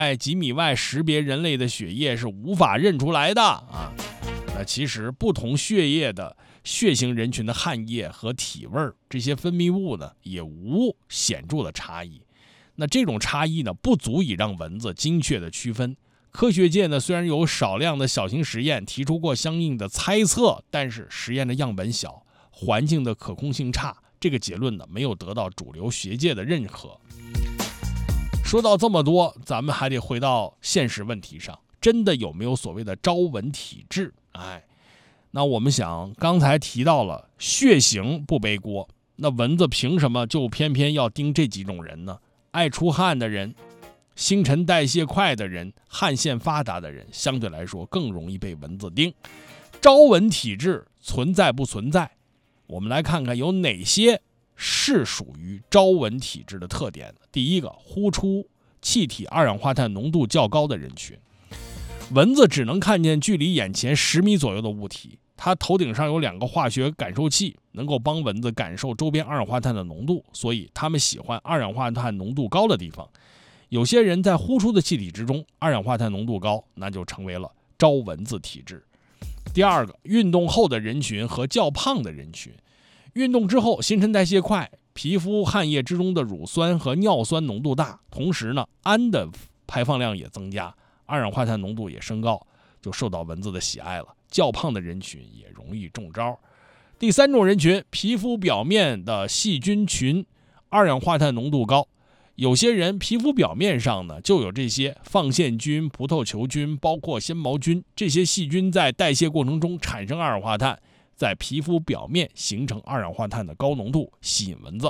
几米外识别人类的血液是无法认出来的啊。那其实不同血液的血型人群的汗液和体味这些分泌物呢，也无显著的差异。那这种差异呢，不足以让蚊子精确的区分。科学界呢，虽然有少量的小型实验提出过相应的猜测，但是实验的样本小，环境的可控性差，这个结论呢，没有得到主流学界的认可。说到这么多，咱们还得回到现实问题上，真的有没有所谓的招蚊体质？那我们想，刚才提到了血型不背锅，那蚊子凭什么就偏偏要叮这几种人呢？爱出汗的人，新陈代谢快的人，汗腺发达的人，相对来说更容易被蚊子叮。招蚊体质存在不存在？我们来看看有哪些是属于招蚊体质的特点。第一个，呼出气体二氧化碳浓度较高的人群。蚊子只能看见距离眼前10米左右的物体，它头顶上有2个化学感受器，能够帮蚊子感受周边二氧化碳的浓度，所以它们喜欢二氧化碳浓度高的地方。有些人在呼出的气体之中，二氧化碳浓度高，那就成为了招蚊子体质。第二个，运动后的人群和较胖的人群。运动之后新陈代谢快，皮肤汗液之中的乳酸和尿酸浓度大，同时呢，氨的排放量也增加，二氧化碳浓度也升高，就受到蚊子的喜爱了。较胖的人群也容易中招。第三种人群，皮肤表面的细菌群二氧化碳浓度高。有些人皮肤表面上呢就有这些放线菌、葡萄球菌，包括纤毛菌，这些细菌在代谢过程中产生二氧化碳，在皮肤表面形成二氧化碳的高浓度，吸引蚊子。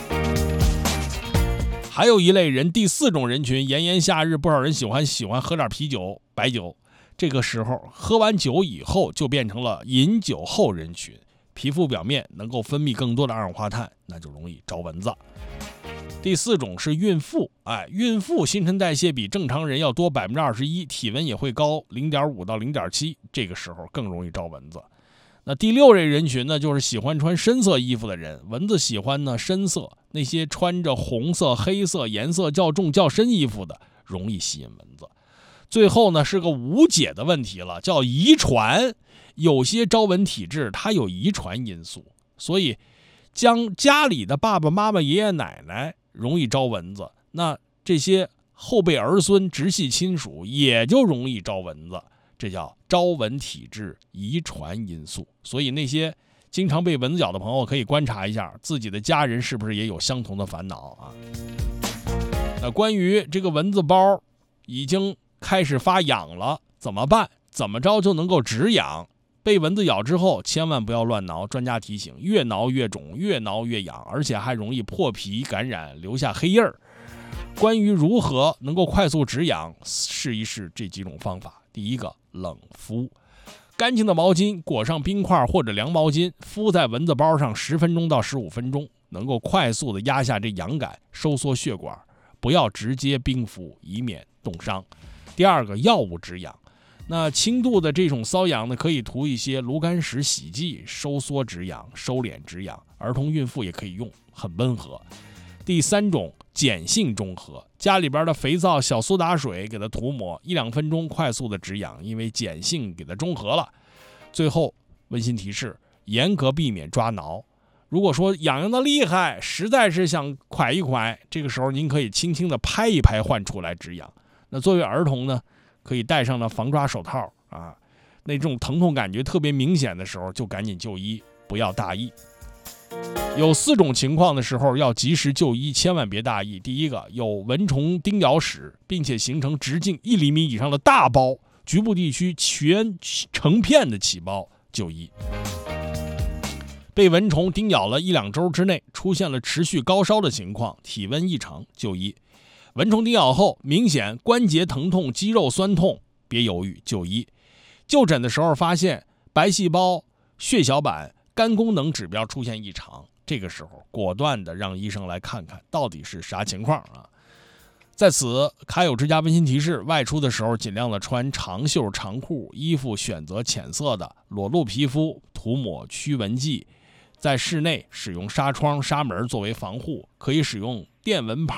还有一类人，第4种人群，炎炎夏日，不少人喜欢喝点啤酒、白酒，这个时候喝完酒以后就变成了饮酒后人群，皮肤表面能够分泌更多的二氧化碳，那就容易招蚊子。第4种是孕妇，孕妇新陈代谢比正常人要多 21%， 体温也会高 0.5 到 0.7， 这个时候更容易招蚊子。那第6类人群呢，就是喜欢穿深色衣服的人，蚊子喜欢呢深色，那些穿着红色、黑色、颜色较重较深衣服的，容易吸引蚊子。最后呢，是个无解的问题了，叫遗传。有些招蚊体质它有遗传因素，所以将家里的爸爸妈妈、爷爷奶奶容易招蚊子，那这些后辈儿孙、直系亲属也就容易招蚊子，这叫招蚊体质遗传因素。所以那些经常被蚊子咬的朋友可以观察一下自己的家人是不是也有相同的烦恼啊。那关于这个蚊子包已经开始发痒了怎么办？怎么着就能够止痒？被蚊子咬之后千万不要乱挠，专家提醒，越挠越肿，越挠越痒，而且还容易破皮感染，留下黑印儿。关于如何能够快速止痒，试一试这几种方法。第一个，冷敷。干净的毛巾裹上冰块或者凉毛巾，敷在蚊子包上10分钟到15分钟，能够快速的压下这痒感，收缩血管，不要直接冰敷，以免冻伤。第二个，药物止痒。那轻度的这种瘙痒呢，可以涂一些炉甘石洗剂，收缩止痒，收敛止痒。儿童孕妇也可以用，很温和。第3种，碱性中和。家里边的肥皂、小苏打水给它涂抹1-2分钟，快速的止痒，因为碱性给它中和了。最后温馨提示，严格避免抓挠。如果说痒的厉害，实在是想蒯一蒯，这个时候您可以轻轻的拍一拍患处来止痒。那作为儿童呢，可以戴上了防抓手套啊，那种疼痛感觉特别明显的时候就赶紧就医，不要大意。有4种情况的时候要及时就医，千万别大意。第一个，有蚊虫叮咬史，并且形成直径1厘米以上的大包，局部地区全成片的起包，就医。被蚊虫叮咬了1-2周之内，出现了持续高烧的情况，体温异常，就医。蚊虫叮咬后明显关节疼痛、肌肉酸痛，别犹豫，就医。就诊的时候发现白细胞、血小板、肝功能指标出现异常，这个时候果断的让医生来看看到底是啥情况啊。在此，卡友之家温馨提示，外出的时候尽量的穿长袖长裤，衣服选择浅色的，裸露皮肤涂抹驱蚊剂，在室内使用纱窗纱门作为防护，可以使用电蚊拍、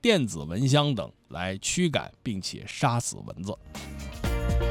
电子蚊香等来驱赶并且杀死蚊子。